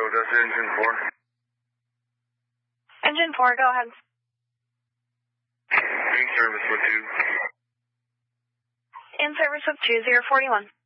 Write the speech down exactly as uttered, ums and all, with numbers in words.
that's engine four. Engine four, go ahead. In service with two. In service with two zero forty-one.